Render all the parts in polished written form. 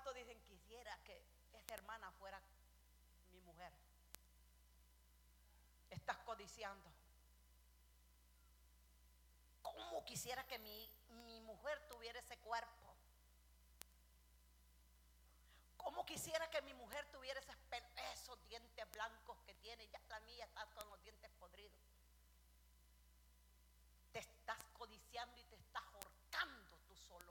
¿Cuántos dicen quisiera que esta hermana fuera mi mujer? Estás codiciando. ¿Cómo quisiera que mi mujer tuviera ese cuerpo? ¿Cómo quisiera que mi mujer tuviera esos dientes blancos que tiene? Ya la mía está con los dientes podridos. Te estás codiciando y te estás ahorcando tú solo.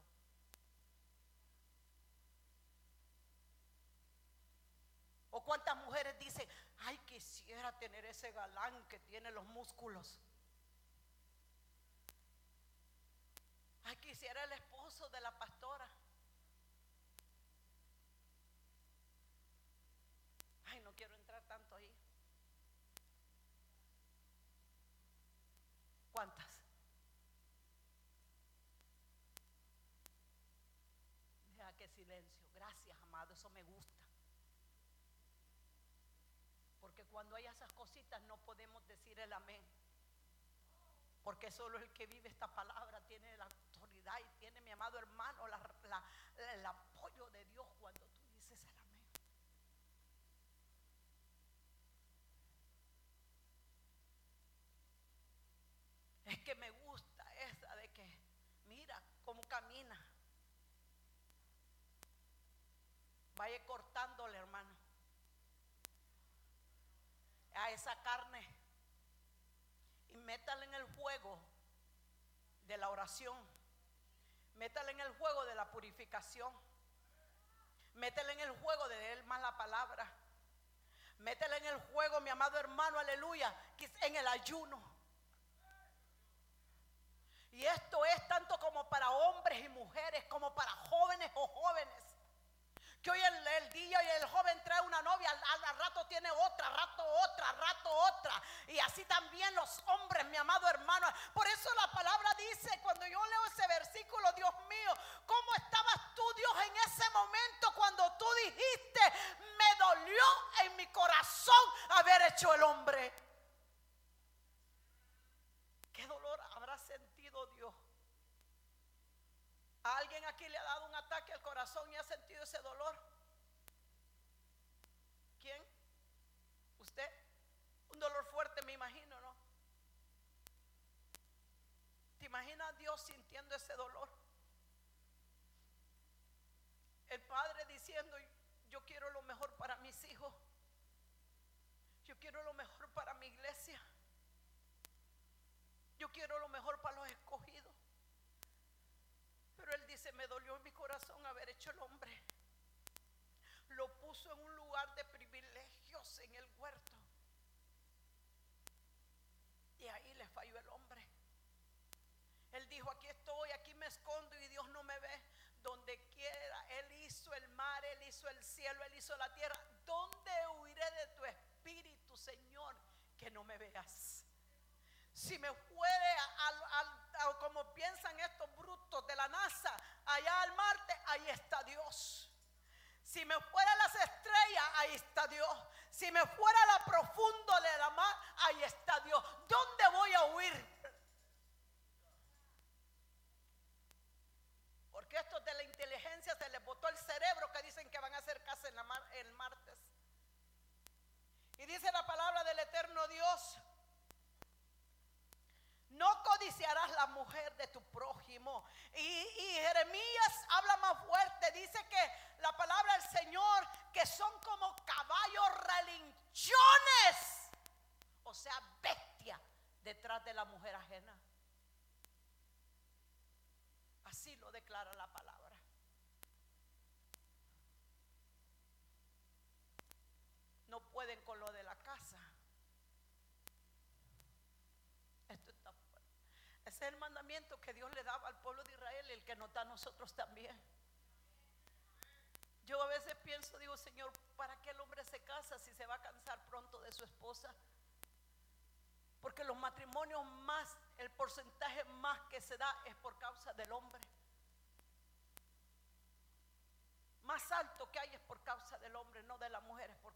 ¿O cuántas mujeres dicen, ay, quisiera tener ese galán que tiene los músculos? Ay, quisiera el esposo de la pastora. Ay, no quiero entrar tanto ahí. ¿Cuántas? Deja que silencio. Gracias, amado, eso me gusta. Porque cuando hay esas cositas no podemos decir el amén. Porque solo el que vive esta palabra tiene la autoridad y tiene, mi amado hermano, el apoyo de Dios cuando tú dices el amén. Es que me gusta esa de que, mira cómo camina. Vaya cortándole, hermano, a esa carne y métala en el juego de la oración. Métala en el juego de la purificación. Métela en el juego de leer más la palabra. Métela en el juego, mi amado hermano, aleluya, en el ayuno. Y esto es tanto como para hombres y mujeres, como para jóvenes o jóvenes. Que hoy el día y el joven trae una novia, al rato tiene otra, rato otra. Y así también los hombres, mi amado hermano. Por eso la palabra dice, cuando yo leo ese versículo, Dios mío, ¿cómo estabas tú, Dios, en ese momento cuando tú dijiste, me dolió en mi corazón haber hecho el hombre? ¿Qué dolor habrá sentido Dios? ¿A alguien aquí le ha dado un ataque al corazón y ha sentido ese dolor? ¿Quién? ¿Usted? Un dolor fuerte, me imagino, ¿no? ¿Te imaginas a Dios sintiendo ese dolor? El padre diciendo, yo quiero lo mejor para mis hijos. Yo quiero lo mejor para mi iglesia. Yo quiero lo mejor para los escogidos. Pero él dice, me dolió en mi corazón haber hecho el hombre. Lo puso en un lugar de privilegios en el huerto. Y ahí le falló el hombre. Él dijo, aquí estoy, aquí me escondo y Dios no me ve. Donde quiera, Él hizo el mar, Él hizo el cielo, Él hizo la tierra. ¿Dónde huiré de tu espíritu, Señor, que no me veas? Si me fuere como piensan estos brutos de la NASA, allá al Marte, ahí está Dios. Si me fuera a las estrellas, ahí está Dios. Si me fuera a la profundo de la mar, ahí está Dios. ¿Dónde voy a huir? Porque estos de la inteligencia se les botó el cerebro, que dicen que van a hacer casa el martes. Y dice la palabra del eterno Dios, no codiciarás la mujer de tu prójimo. Y Jeremías habla más fuerte, dice que la palabra del Señor, que son como caballos relinchones, o sea, bestia detrás de la mujer ajena. Así lo declara la palabra. No pueden con lo de la casa. Esto está fuerte. Ese es el mandamiento que Dios le daba al pueblo de Israel y el que nos da a nosotros también. Yo a veces pienso, digo, Señor, ¿para qué el hombre se casa si se va a cansar pronto de su esposa? Porque los matrimonios más, el porcentaje más que se da es por causa del hombre. Más alto que hay es por causa del hombre, no de la mujer, es por